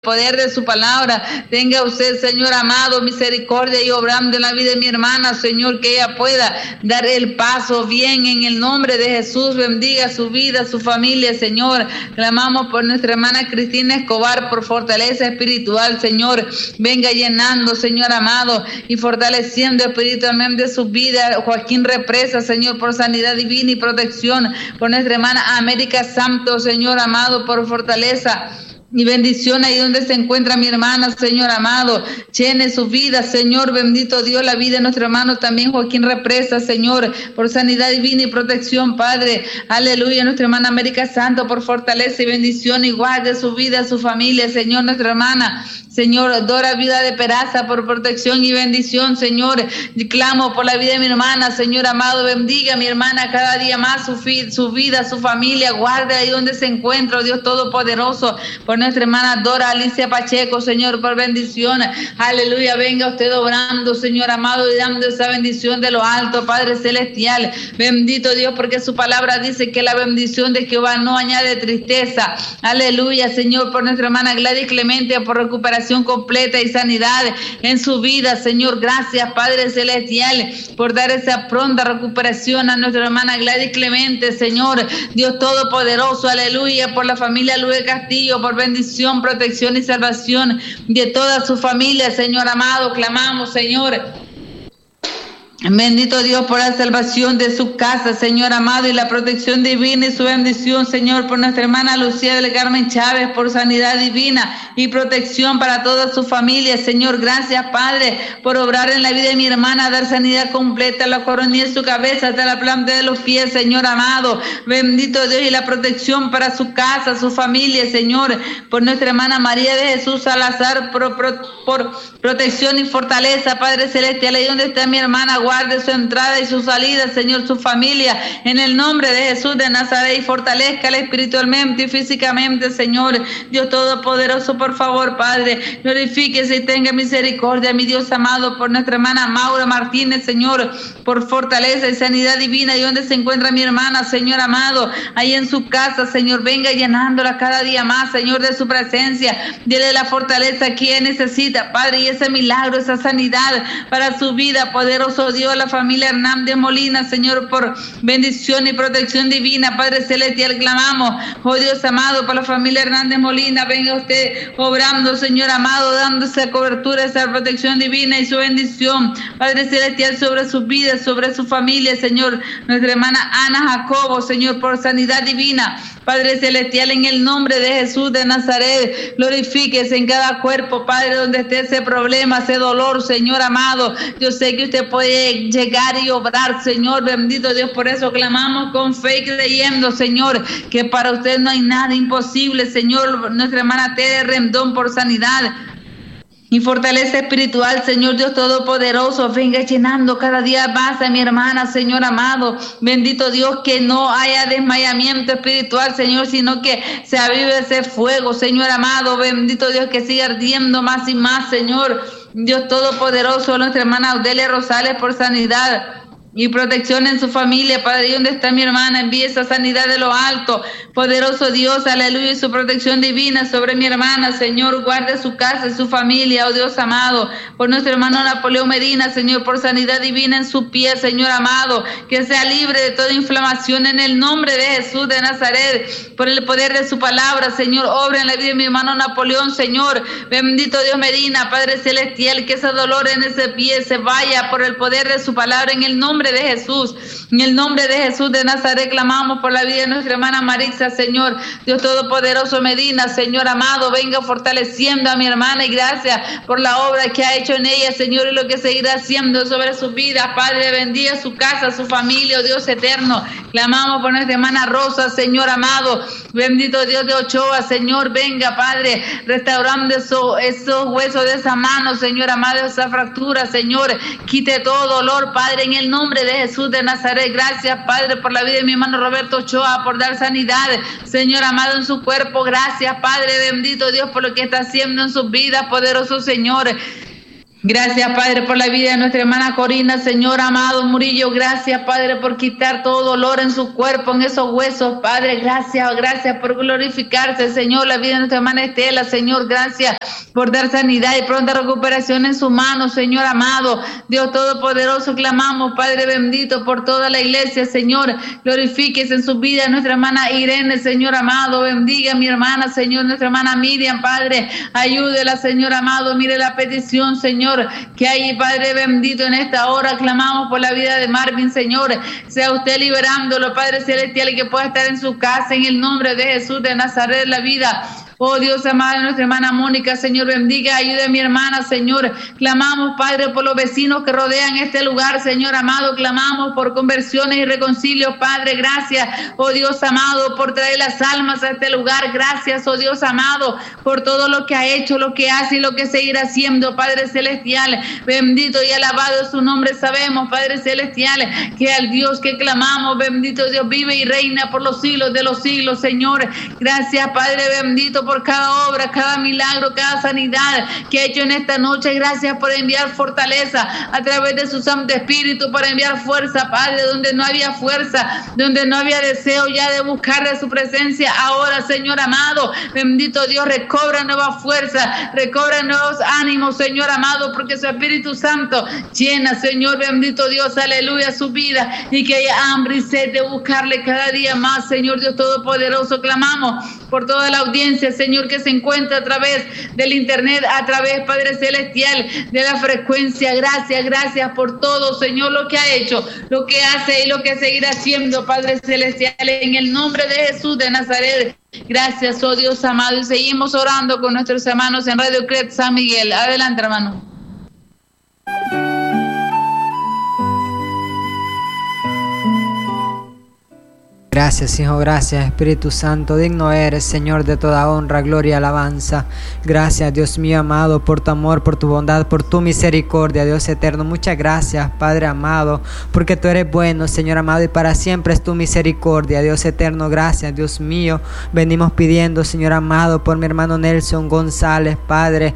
poder de su palabra. Tenga usted, Señor amado, misericordia y obrando en la vida de mi hermana, Señor, que ella pueda dar el paso bien en el nombre de Jesús. Bendiga su vida, su familia, Señor. Clamamos por nuestra hermana Cristina Escobar, por fortaleza espiritual, Señor. Venga llenando, Señor amado, y fortaleciendo espiritualmente su vida. Joaquín Represa, Señor, por sanidad divina y protección. Por nuestra hermana América Santos, Señor amado, por fortaleza y bendición ahí donde se encuentra mi hermana, Señor amado. Llene su vida, Señor, bendito Dios, la vida de nuestro hermano también Joaquín Represa, Señor, por sanidad divina y protección, Padre. Aleluya, nuestra hermana América Santo, por fortaleza y bendición, y guarde su vida, su familia, Señor, nuestra hermana, Señor, Dora Viuda de Peraza, por protección y bendición, Señor. Y clamo por la vida de mi hermana, Señor amado, bendiga a mi hermana cada día más, su vida, su familia, guarde ahí donde se encuentra, oh Dios Todopoderoso, por nuestra hermana Dora Alicia Pacheco, Señor, por bendición. Aleluya, venga usted obrando, Señor amado, y dando esa bendición de lo alto, Padre Celestial. Bendito Dios, porque su palabra dice que la bendición de Jehová no añade tristeza. Aleluya, Señor, por nuestra hermana Gladys Clemente, por recuperación completa y sanidad en su vida, Señor. Gracias, Padre Celestial, por dar esa pronta recuperación a nuestra hermana Gladys Clemente, Señor, Dios Todopoderoso. Aleluya, por la familia Luis Castillo, por bendición, protección y salvación de toda su familia, Señor amado. Clamamos, Señor. Bendito Dios, por la salvación de su casa, Señor amado, y la protección divina y su bendición, Señor, por nuestra hermana Lucía del Carmen Chávez, por sanidad divina y protección para toda su familia, Señor. Gracias, Padre, por obrar en la vida de mi hermana, dar sanidad completa, la coronilla de su cabeza hasta la planta de los pies, Señor amado. Bendito Dios, y la protección para su casa, su familia, Señor, por nuestra hermana María de Jesús Salazar, por protección y fortaleza, Padre Celestial, ahí donde está mi hermana, guarde su entrada y su salida, Señor, su familia, en el nombre de Jesús de Nazaret, y fortalezcala espiritualmente y físicamente, Señor, Dios Todopoderoso. Por favor, Padre, glorifíquese y tenga misericordia, mi Dios amado, por nuestra hermana Maura Martínez, Señor, por fortaleza y sanidad divina, y donde se encuentra mi hermana, Señor amado, ahí en su casa, Señor, venga llenándola cada día más, Señor, de su presencia, dele la fortaleza que ella necesita, Padre, y ese milagro, esa sanidad para su vida, poderoso Dios. La familia Hernández Molina, Señor, por bendición y protección divina, Padre Celestial, clamamos, oh Dios amado, por la familia Hernández Molina, venga usted obrando, Señor amado, dando esa cobertura, esa protección divina y su bendición, Padre Celestial, sobre sus vidas, sobre su familia, Señor. Nuestra hermana Ana Jacobo, Señor, por sanidad divina, Padre Celestial, en el nombre de Jesús de Nazaret, glorifíquese en cada cuerpo, Padre, donde esté ese problema, ese dolor, Señor amado. Yo sé que usted puede llegar y obrar, Señor, bendito Dios. Por eso clamamos con fe y creyendo, Señor, que para usted no hay nada imposible, Señor. Nuestra hermana Tere Rendón, por sanidad y fortaleza espiritual, Señor Dios Todopoderoso, venga llenando cada día más a mi hermana, Señor amado. Bendito Dios, que no haya desmayamiento espiritual, Señor, sino que se avive ese fuego, Señor amado. Bendito Dios, que siga ardiendo más y más, Señor Dios Todopoderoso. Nuestra hermana Audelia Rosales, por sanidad y protección en su familia, Padre. ¿Y dónde está mi hermana? Envíe esa sanidad de lo alto, poderoso Dios, aleluya, y su protección divina sobre mi hermana, Señor. Guarde su casa y su familia, oh Dios amado, por nuestro hermano Napoleón Medina, Señor, por sanidad divina en su pie, Señor amado, que sea libre de toda inflamación en el nombre de Jesús de Nazaret, por el poder de su palabra, Señor. Obra en la vida de mi hermano Napoleón, Señor. Bendito Dios Medina, Padre Celestial, que ese dolor en ese pie se vaya por el poder de su palabra, en el nombre de Jesús. En el nombre de Jesús de Nazaret, clamamos por la vida de nuestra hermana Marisa, Señor, Dios Todopoderoso Medina, Señor amado, venga fortaleciendo a mi hermana, y gracias por la obra que ha hecho en ella, Señor, y lo que seguirá haciendo sobre su vida, Padre. Bendiga su casa, su familia, oh Dios eterno. Clamamos por nuestra hermana Rosa, Señor amado, bendito Dios de Ochoa, Señor, venga, Padre, restaurando esos huesos de esa mano, Señor amado, esa fractura, Señor, quite todo dolor, Padre, en el nombre de Jesús de Nazaret. Gracias, Padre, por la vida de mi hermano Roberto Ochoa, por dar sanidad, Señor amado, en su cuerpo. Gracias, Padre, bendito Dios, por lo que está haciendo en sus vidas, poderoso Señor. Gracias, Padre, por la vida de nuestra hermana Corina, Señor amado Murillo. Gracias, Padre, por quitar todo dolor en su cuerpo, en esos huesos, Padre. Gracias por glorificarse, Señor, la vida de nuestra hermana Estela, Señor. Gracias por dar sanidad y pronta recuperación en sus manos, Señor amado. Dios Todopoderoso, clamamos, Padre bendito, por toda la iglesia, Señor. Glorifíquese en su vida nuestra hermana Irene, Señor amado. Bendiga a mi hermana, Señor, nuestra hermana Miriam, Padre. Ayúdela, Señor amado. Mire la petición, Señor, que hay, Padre bendito, en esta hora. Clamamos por la vida de Marvin, Señor. Sea usted liberándolo, Padre celestial, y que pueda estar en su casa, en el nombre de Jesús de Nazaret, la vida. Oh Dios amado, nuestra hermana Mónica, Señor, bendiga, ayude a mi hermana, Señor. Clamamos, Padre, por los vecinos que rodean este lugar, Señor amado. Clamamos por conversiones y reconcilios, Padre. Gracias, oh Dios amado, por traer las almas a este lugar. Gracias, oh Dios amado, por todo lo que ha hecho, lo que hace y lo que seguirá haciendo, Padre celestial. Bendito y alabado es su nombre. Sabemos, Padre celestial, que al Dios que clamamos, bendito Dios, vive y reina por los siglos de los siglos, Señor. Gracias, Padre bendito, por cada obra, cada milagro, cada sanidad que ha hecho en esta noche. Gracias por enviar fortaleza a través de su Santo Espíritu, por enviar fuerza, Padre, donde no había fuerza, donde no había deseo ya de buscar de su presencia. Ahora, Señor amado, bendito Dios, recobra nueva fuerza, recobra nuevos ánimos, Señor amado, porque su Espíritu Santo llena, Señor bendito Dios, aleluya, su vida, y que haya hambre y sed de buscarle cada día más, Señor Dios Todopoderoso. Clamamos por toda la audiencia, Señor, que se encuentra a través del internet, a través, Padre celestial, de la frecuencia. Gracias por todo, Señor, lo que ha hecho, lo que hace y lo que seguirá haciendo, Padre celestial, en el nombre de Jesús de Nazaret. Gracias, oh Dios amado, y seguimos orando con nuestros hermanos en Radio Cret San Miguel. Adelante, hermano. Gracias, Hijo, gracias, Espíritu Santo. Digno eres, Señor, de toda honra, gloria y alabanza. Gracias, Dios mío amado, por tu amor, por tu bondad, por tu misericordia, Dios eterno. Muchas gracias, Padre amado, porque tú eres bueno, Señor amado, y para siempre es tu misericordia, Dios eterno. Gracias, Dios mío. Venimos pidiendo, Señor amado, por mi hermano Nelson González, Padre,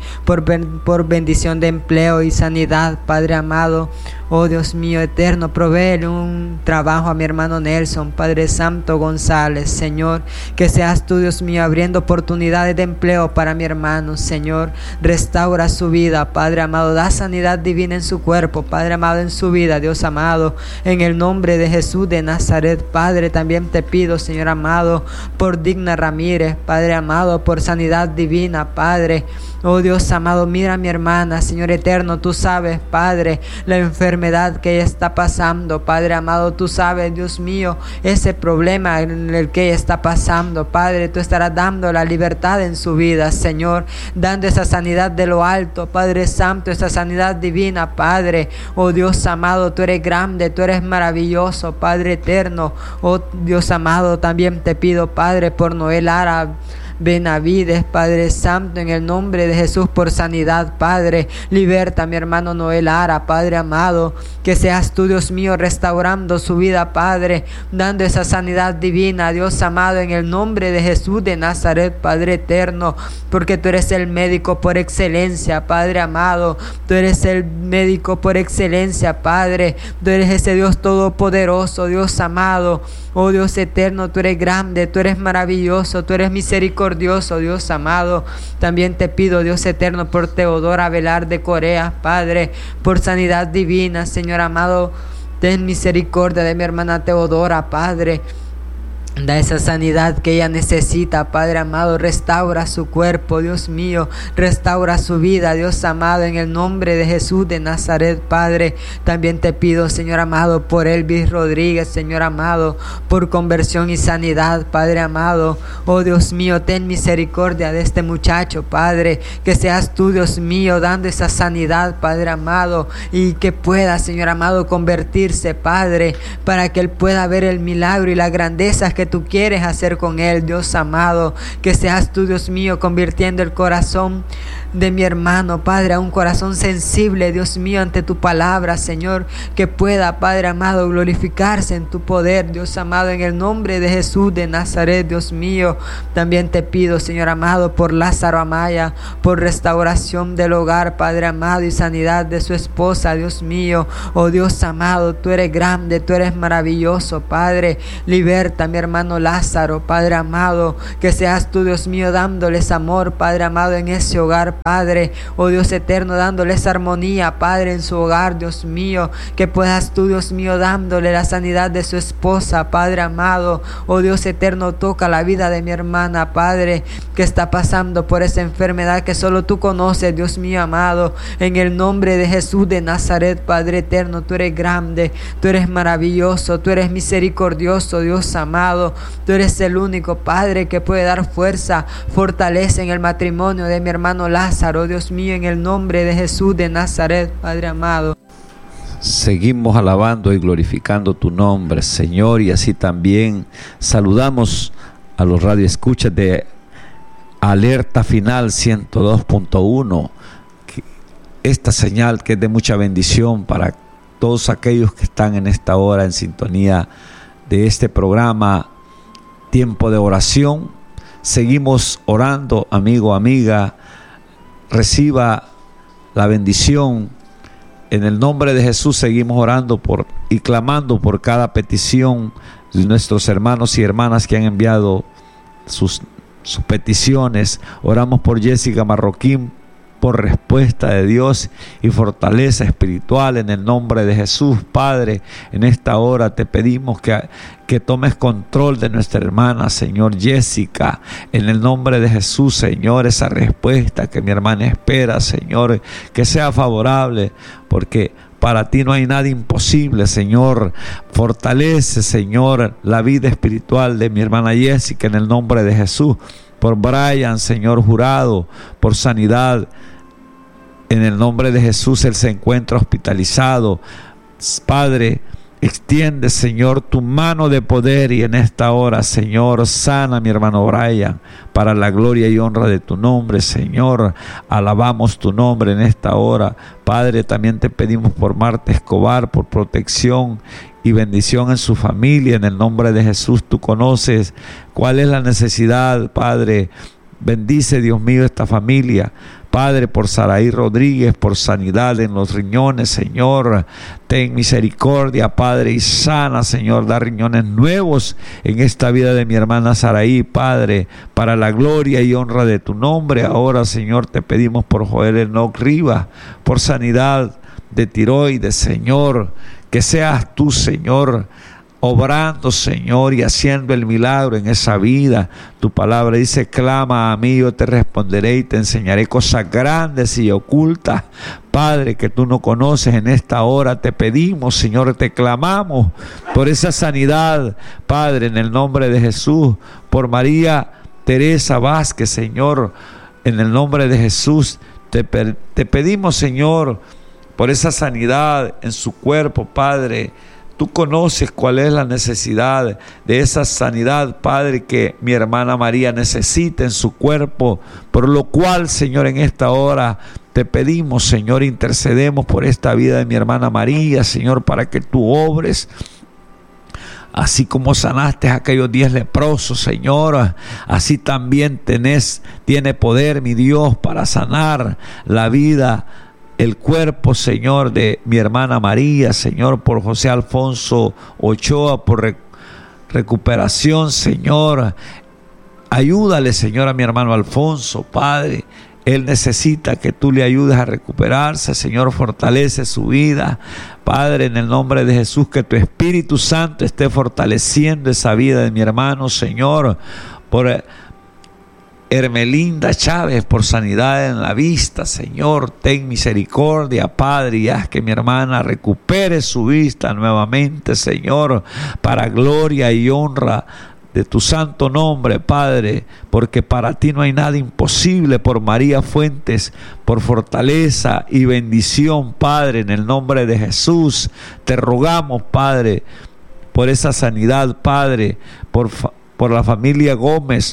por bendición de empleo y sanidad, Padre amado. Oh Dios mío eterno, provéele un trabajo a mi hermano Nelson, Padre Santo González, Señor, que seas tú, Dios mío, abriendo oportunidades de empleo para mi hermano, Señor. Restaura su vida, Padre amado, da sanidad divina en su cuerpo, Padre amado, en su vida, Dios amado, en el nombre de Jesús de Nazaret, Padre. También te pido, Señor amado, por Digna Ramírez, Padre amado, por sanidad divina, Padre. Oh Dios amado, mira a mi hermana, Señor eterno, tú sabes, Padre, la enfermedad que ella está pasando, Padre amado, tú sabes, Dios mío, ese problema en el que ella está pasando, Padre. Tú estarás dando la libertad en su vida, Señor, dando esa sanidad de lo alto, Padre Santo, esa sanidad divina, Padre. Oh Dios amado, tú eres grande, tú eres maravilloso, Padre eterno. Oh Dios amado, también te pido, Padre, por Noel Ara Benavides, Padre Santo, en el nombre de Jesús, por sanidad, Padre. Liberta a mi hermano Noel Ara, Padre amado, que seas tú, Dios mío, restaurando su vida, Padre, dando esa sanidad divina, Dios amado, en el nombre de Jesús de Nazaret, Padre eterno, porque tú eres el médico por excelencia, Padre amado. Tú eres el médico por excelencia, Padre. Tú eres ese Dios todopoderoso, Dios amado. Oh Dios eterno, tú eres grande, tú eres maravilloso, tú eres misericordioso, Dios amado. También te pido, Dios eterno, por Teodora Velarde Corea, Padre, por sanidad divina, Señor amado. Ten misericordia de mi hermana Teodora, Padre. Da esa sanidad que ella necesita, Padre amado. Restaura su cuerpo, Dios mío. Restaura su vida, Dios amado, en el nombre de Jesús de Nazaret, Padre. También te pido, Señor amado, por Elvis Rodríguez, Señor amado, por conversión y sanidad, Padre amado. Oh Dios mío, ten misericordia de este muchacho, Padre. Que seas tú, Dios mío, dando esa sanidad, Padre amado, y que pueda, Señor amado, convertirse, Padre, para que él pueda ver el milagro y la grandeza que tú quieres hacer con él, Dios amado. Que seas tú, Dios mío, convirtiendo el corazón de mi hermano, Padre, a un corazón sensible, Dios mío, ante tu palabra, Señor, que pueda, Padre amado, glorificarse en tu poder, Dios amado, en el nombre de Jesús de Nazaret, Dios mío. También te pido, Señor amado, por Lázaro Amaya, por restauración del hogar, Padre amado, y sanidad de su esposa, Dios mío. Oh Dios amado, tú eres grande, tú eres maravilloso, Padre. Liberta a mi hermano Lázaro, Padre amado, que seas tú, Dios mío, dándoles amor, Padre amado, en ese hogar, Padre. Oh Dios eterno, dándoles armonía, Padre, en su hogar, Dios mío. Que puedas tú, Dios mío, dándole la sanidad de su esposa, Padre amado. Oh Dios eterno, toca la vida de mi hermana, Padre, que está pasando por esa enfermedad que solo tú conoces, Dios mío amado. En el nombre de Jesús de Nazaret, Padre eterno, tú eres grande, tú eres maravilloso, tú eres misericordioso, Dios amado. Tú eres el único, Padre, que puede dar fuerza, fortaleza en el matrimonio de mi hermano Lázaro, Dios mío, en el nombre de Jesús de Nazaret, Padre amado. Seguimos alabando y glorificando tu nombre, Señor, y así también saludamos a los radioescuchas de Alerta Final 102.1, esta señal que es de mucha bendición para todos aquellos que están en esta hora en sintonía de este programa Tiempo de Oración. Seguimos orando, amigo, amiga, reciba la bendición. En el nombre de Jesús seguimos orando y clamando por cada petición de nuestros hermanos y hermanas que han enviado sus peticiones. Oramos por Jessica Marroquín, por respuesta de Dios y fortaleza espiritual en el nombre de Jesús. Padre, en esta hora te pedimos que tomes control de nuestra hermana, Señor Jessica, en el nombre de Jesús, Señor, esa respuesta que mi hermana espera, Señor, que sea favorable, porque para ti no hay nada imposible, Señor. Fortalece, Señor, la vida espiritual de mi hermana Jessica en el nombre de Jesús. Por Brian, Señor Jurado, por sanidad. En el nombre de Jesús, él se encuentra hospitalizado. Padre, extiende, Señor, tu mano de poder y en esta hora, Señor, sana a mi hermano Brian para la gloria y honra de tu nombre, Señor. Alabamos tu nombre en esta hora. Padre, también te pedimos por Marta Escobar, por protección y bendición en su familia. En el nombre de Jesús, tú conoces cuál es la necesidad, Padre. Bendice, Dios mío, esta familia. Padre, por Saraí Rodríguez, por sanidad en los riñones, Señor. Ten misericordia, Padre, y sana, Señor. Da riñones nuevos en esta vida de mi hermana Saraí, Padre, para la gloria y honra de tu nombre. Ahora, Señor, te pedimos por Joel Enoc Rivas, por sanidad de tiroides, Señor. Que seas tú, Señor, obrando, Señor, y haciendo el milagro en esa vida. Tu palabra dice: clama a mí, yo te responderé y te enseñaré cosas grandes y ocultas, Padre, que tú no conoces. En esta hora te pedimos, Señor, te clamamos por esa sanidad, Padre, en el nombre de Jesús. Por María Teresa Vázquez, Señor, en el nombre de Jesús, te pedimos, Señor, por esa sanidad en su cuerpo, Padre. Tú conoces cuál es la necesidad de esa sanidad, Padre, que mi hermana María necesita en su cuerpo, por lo cual, Señor, en esta hora te pedimos, Señor, intercedemos por esta vida de mi hermana María, Señor, para que tú obres. Así como sanaste a aquellos 10 leprosos, Señor, así también tiene poder, mi Dios, para sanar la vida, el cuerpo, Señor, de mi hermana María, Señor, por José Alfonso Ochoa, por recuperación, Señor. Ayúdale, Señor, a mi hermano Alfonso, Padre. Él necesita que tú le ayudes a recuperarse, Señor. Fortalece su vida, Padre, en el nombre de Jesús. Que tu Espíritu Santo esté fortaleciendo esa vida de mi hermano, Señor. Por Hermelinda Chávez, por sanidad en la vista, Señor, ten misericordia, Padre, y haz que mi hermana recupere su vista nuevamente, Señor, para gloria y honra de tu santo nombre, Padre, porque para ti no hay nada imposible. Por María Fuentes, por fortaleza y bendición, Padre, en el nombre de Jesús, te rogamos, Padre, por esa sanidad, Padre, por la familia Gómez,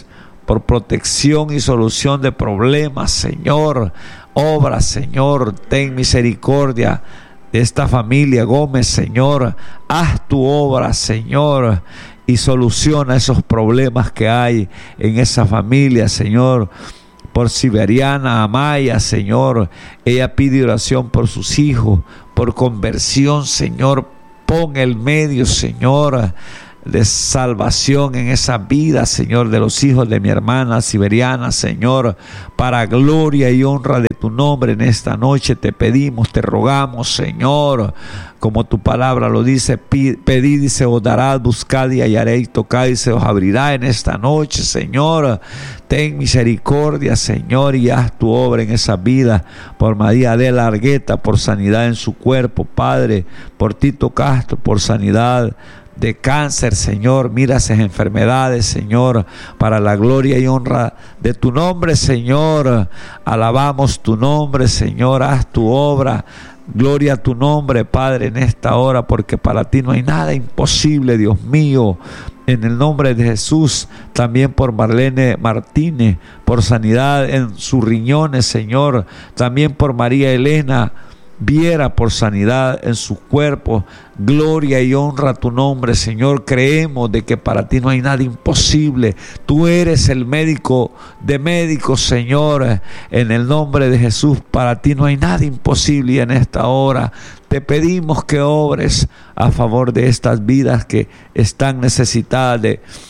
por protección y solución de problemas, Señor. Obra, Señor, ten misericordia de esta familia Gómez, Señor. Haz tu obra, Señor, y soluciona esos problemas que hay en esa familia, Señor. Por Siberiana Amaya, Señor, ella pide oración por sus hijos, por conversión, Señor. Pon el medio, Señor, de salvación en esa vida, Señor, de los hijos de mi hermana Siberiana, Señor, para gloria y honra de tu nombre. En esta noche te pedimos, te rogamos, Señor, como tu palabra lo dice, pedid y se os dará, buscad y hallaréis, tocad y se os abrirá. En esta noche, Señor, ten misericordia, Señor, y haz tu obra en esa vida. Por María de Largueta, por sanidad en su cuerpo, Padre, por Tito Castro, por sanidad de cáncer, Señor. Mira esas enfermedades, Señor, para la gloria y honra de tu nombre, Señor. Alabamos tu nombre, Señor. Haz tu obra. Gloria a tu nombre, Padre, en esta hora, porque para ti no hay nada imposible, Dios mío. En el nombre de Jesús, también por Marlene Martínez, por sanidad en sus riñones, Señor. También por María Elena Viera, por sanidad en su cuerpo. Gloria y honra a tu nombre, Señor. Creemos de que para ti no hay nada imposible. Tú eres el médico de médicos, Señor. En el nombre de Jesús, para ti no hay nada imposible. Y en esta hora te pedimos que obres a favor de estas vidas que están necesitadas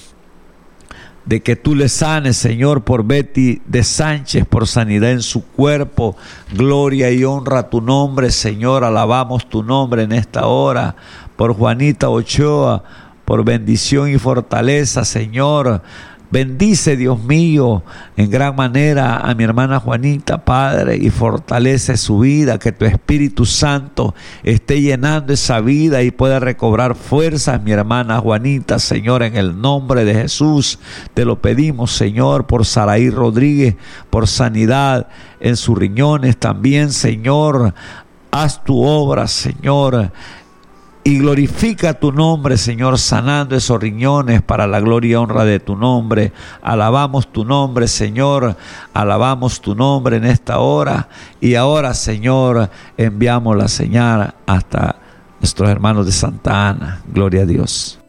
de que tú le sanes, Señor, por Betty de Sánchez, por sanidad en su cuerpo. Gloria y honra a tu nombre, Señor. Alabamos tu nombre en esta hora. Por Juanita Ochoa, por bendición y fortaleza, Señor. Bendice, Dios mío, en gran manera a mi hermana Juanita, Padre, y fortalece su vida, que tu Espíritu Santo esté llenando esa vida y pueda recobrar fuerzas, mi hermana Juanita, Señor, en el nombre de Jesús. Te lo pedimos, Señor, por Saraí Rodríguez, por sanidad en sus riñones también, Señor. Haz tu obra, Señor, y glorifica tu nombre, Señor, sanando esos riñones para la gloria y honra de tu nombre. Alabamos tu nombre, Señor. Alabamos tu nombre en esta hora. Y ahora, Señor, enviamos la señal hasta nuestros hermanos de Santa Ana. Gloria a Dios.